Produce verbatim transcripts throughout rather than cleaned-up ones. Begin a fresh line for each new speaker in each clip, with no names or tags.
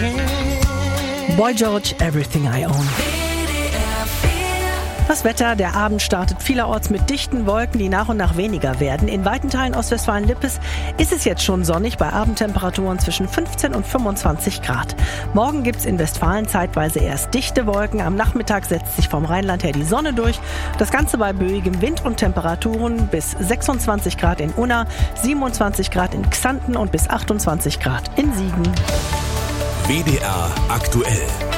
Boy George, Everything I Own. Das Wetter, der Abend startet vielerorts mit dichten Wolken, die nach und nach weniger werden. In weiten Teilen Ostwestfalen-Lippes ist es jetzt schon sonnig bei Abendtemperaturen zwischen fünfzehn und fünfundzwanzig Grad. Morgen gibt's in Westfalen zeitweise erst dichte Wolken. Am Nachmittag setzt sich vom Rheinland her die Sonne durch. Das Ganze bei böigem Wind und Temperaturen bis sechsundzwanzig Grad in Unna, siebenundzwanzig Grad in Xanten und bis achtundzwanzig Grad in Siegen.
W D R aktuell.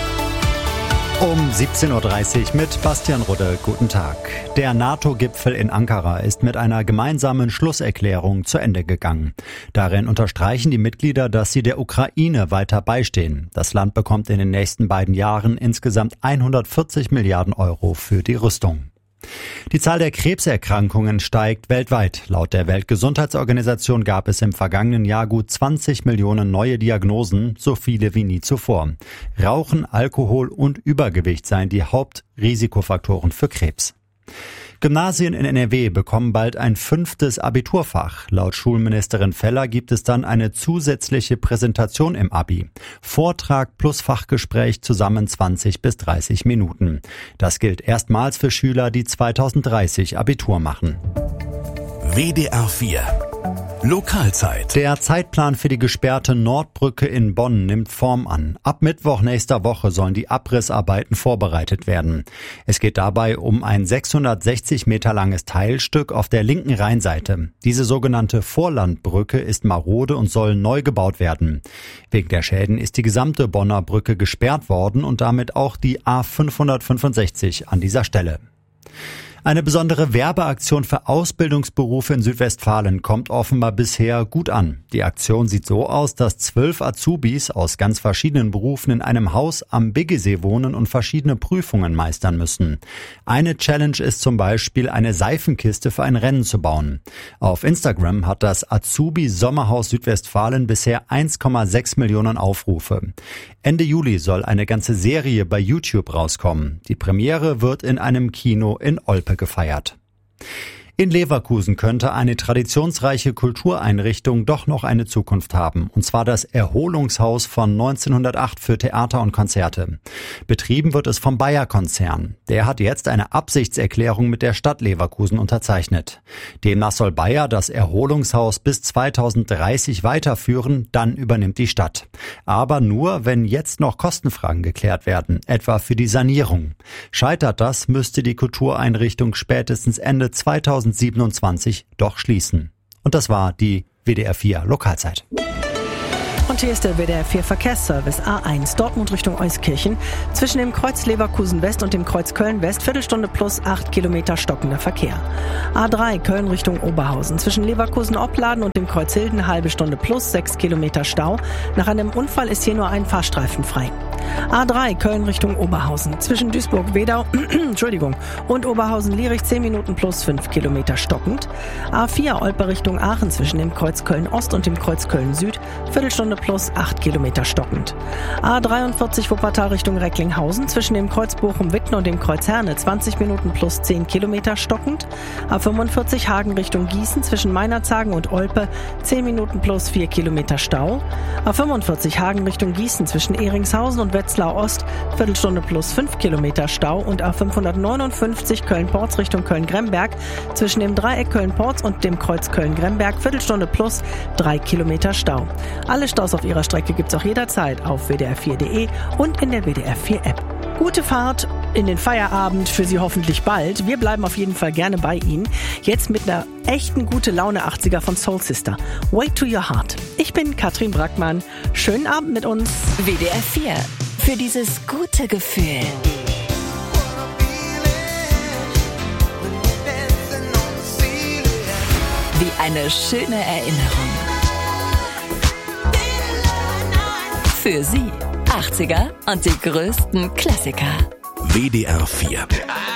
Um siebzehn Uhr dreißig mit Bastian Rudde. Guten Tag. Der NATO-Gipfel in Ankara ist mit einer gemeinsamen Schlusserklärung zu Ende gegangen. Darin unterstreichen die Mitglieder, dass sie der Ukraine weiter beistehen. Das Land bekommt in den nächsten beiden Jahren insgesamt hundertvierzig Milliarden Euro für die Rüstung. Die Zahl der Krebserkrankungen steigt weltweit. Laut der Weltgesundheitsorganisation gab es im vergangenen Jahr gut zwanzig Millionen neue Diagnosen, so viele wie nie zuvor. Rauchen, Alkohol und Übergewicht seien die Hauptrisikofaktoren für Krebs. Gymnasien in N R W bekommen bald ein fünftes Abiturfach. Laut Schulministerin Feller gibt es dann eine zusätzliche Präsentation im Abi. Vortrag plus Fachgespräch zusammen zwanzig bis dreißig Minuten. Das gilt erstmals für Schüler, die zweitausenddreißig Abitur machen.
W D R vier Lokalzeit.
Der Zeitplan für die gesperrte Nordbrücke in Bonn nimmt Form an. Ab Mittwoch nächster Woche sollen die Abrissarbeiten vorbereitet werden. Es geht dabei um ein sechshundertsechzig Meter langes Teilstück auf der linken Rheinseite. Diese sogenannte Vorlandbrücke ist marode und soll neu gebaut werden. Wegen der Schäden ist die gesamte Bonner Brücke gesperrt worden und damit auch die A fünfhundertfünfundsechzig an dieser Stelle. Eine besondere Werbeaktion für Ausbildungsberufe in Südwestfalen kommt offenbar bisher gut an. Die Aktion sieht so aus, dass zwölf Azubis aus ganz verschiedenen Berufen in einem Haus am Biggesee wohnen und verschiedene Prüfungen meistern müssen. Eine Challenge ist zum Beispiel, eine Seifenkiste für ein Rennen zu bauen. Auf Instagram hat das Azubi-Sommerhaus Südwestfalen bisher eins Komma sechs Millionen Aufrufe. Ende Juli soll eine ganze Serie bei YouTube rauskommen. Die Premiere wird in einem Kino in Olpe gefeiert. In Leverkusen könnte eine traditionsreiche Kultureinrichtung doch noch eine Zukunft haben, und zwar das Erholungshaus von neunzehnhundertacht für Theater und Konzerte. Betrieben wird es vom Bayer-Konzern. Der hat jetzt eine Absichtserklärung mit der Stadt Leverkusen unterzeichnet. Demnach soll Bayer das Erholungshaus bis zweitausenddreißig weiterführen, dann übernimmt die Stadt. Aber nur, wenn jetzt noch Kostenfragen geklärt werden, etwa für die Sanierung. Scheitert das, müsste die Kultureinrichtung spätestens Ende zweitausendsiebenundzwanzig doch schließen. Und das war die W D R vier Lokalzeit.
Und hier ist der W D R vier Verkehrsservice A eins Dortmund Richtung Euskirchen. Zwischen dem Kreuz Leverkusen West und dem Kreuz Köln West Viertelstunde plus acht Kilometer stockender Verkehr. A drei Köln Richtung Oberhausen. Zwischen Leverkusen Opladen und dem Kreuz Hilden halbe Stunde plus sechs Kilometer Stau. Nach einem Unfall ist hier nur ein Fahrstreifen frei. A drei Köln Richtung Oberhausen. Zwischen Duisburg-Wedau Entschuldigung, und Oberhausen-Lierich zehn Minuten plus fünf Kilometer stockend. A vier Olpe Richtung Aachen zwischen dem Kreuz Köln Ost und dem Kreuz Köln Süd Viertelstunde plus acht Kilometer stockend. A dreiundvierzig Wuppertal Richtung Recklinghausen zwischen dem Kreuz Bochum-Witten und dem Kreuz Herne zwanzig Minuten plus zehn Kilometer stockend. A fünfundvierzig Hagen Richtung Gießen zwischen Meinerzhagen und Olpe zehn Minuten plus vier Kilometer Stau. A fünfundvierzig Hagen Richtung Gießen zwischen Ehringshausen und Wetzlar Ost Viertelstunde plus fünf Kilometer Stau. Und A fünfhundertneunundfünfzig Köln-Porz Richtung Köln-Gremberg zwischen dem Dreieck Köln-Porz und dem Kreuz Köln-Gremberg Viertelstunde plus drei Kilometer Stau. Alle Staus auf ihrer Strecke gibt's auch jederzeit auf w d r vier punkt d e und in der W D R vier App. Gute Fahrt in den Feierabend für Sie hoffentlich bald. Wir bleiben auf jeden Fall gerne bei Ihnen. Jetzt mit einer echten gute Laune achtziger von Soul Sister. Way to Your Heart. Ich bin Katrin Brackmann. Schönen Abend mit uns.
W D R vier. Für dieses gute Gefühl. Wie eine schöne Erinnerung. Für Sie. achtziger und die größten Klassiker.
W D R vier.